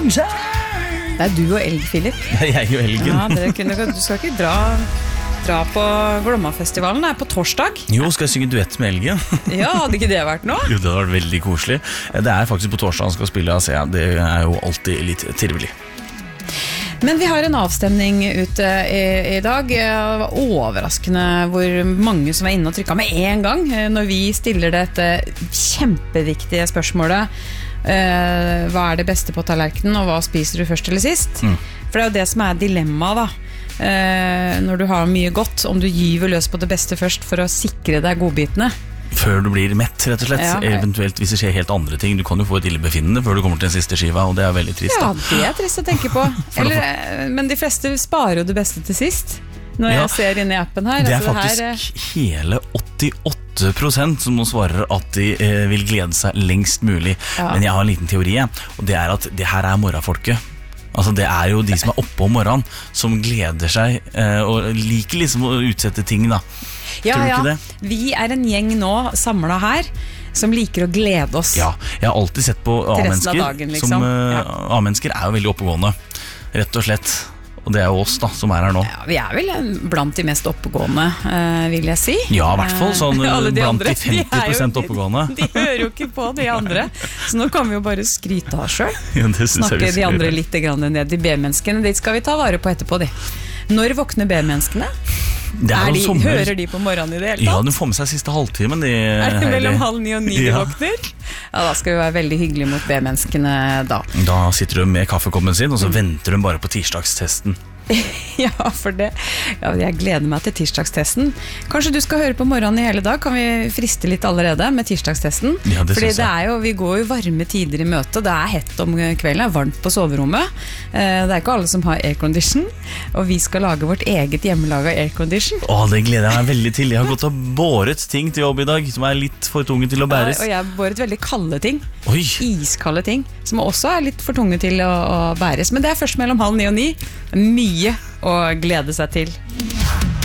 sunshine. Det du og Elg, Philip. Det jeg og Elgen. Ja, du skal ikke dra på Glomma-festivalen, det på torsdag. Jo, skal jeg synge duett med Elgen? Ja, hadde ikke det vært noe? Jo, det hadde vært veldig koselig. Det faktisk på torsdag han skal spille, altså, det jo alltid litt trivelig. Men vi har en avstemning ute i dag. Det var overraskende hvor mange som var inne og trykket med en gang når vi stiller dette kjempeviktige spørsmålet. Hva det beste på tallerkenen, og hva spiser du først eller sist? For det jo det som dilemmaet da. Når du har mye godt, om du gyver løs på det beste først for å sikre deg godbitene. Før du blir mett, rett og slett. Ja. Eventuelt hvis det skjer helt andre ting. Du kan jo få et illebefinnende før du kommer til den siste skiva, og det veldig trist. Ja, det trist å tenke på. Men de fleste sparer jo det beste til sist. Når jeg ser inn i appen her. Det faktisk hele 88% som nå svarer at de vil glede seg lengst mulig. Men jeg har en liten teori, og det at det her morgenfolket. Altså det jo de som oppe om morgenen som gleder seg og liker liksom å utsette ting da. Ja, vi en gjeng nå samlet her som liker å glede oss. Ja, jeg har alltid sett på A-mennesker dagen, liksom. A-mennesker jo veldig oppegående, rett og slett. Og det jo oss da, som her nå. Ja, vi vel blant de mest oppegående, vil jeg si. Ja, I hvert fall sånn blant de 50% oppegående. De hører jo ikke på de andre, så nå kan vi jo bare skryte av selv. Ja, snakke de andre litt ned til B-menneskene. Det skal vi ta vare på etterpå, de. Når våkner B-menneskene? Hører de på morgenen i det hele tatt? Ja, de får med seg siste halvtimen. Det mellom 8:30 og 9 de våkner? Ja, da skal vi være veldig hyggelige mot B-menneskene da. Da sitter de med kaffekoppen sin, og så venter de bare på tirsdagstesten. Ja, for det jeg gleder meg til tirsdagstesten. Kanskje du skal høre på morgenen i hele dag. Kan vi friste litt allerede med tirsdagstesten? Ja, det synes jeg. Fordi vi går jo varme tider i møte. Det hett om kvelden, varmt på soverommet. Det ikke alle som har aircondition. Og vi skal lage vårt eget hjemmelaget aircondition. Det gleder jeg meg veldig til. Jeg har gått og båret ting til jobb i dag som litt for tunge til å bæres. Og jeg har båret veldig kalde ting. Oi. Iskalde ting som også litt for tunge til å bæres. Men det først mellom 8:30 og 9. Mye å glede seg til.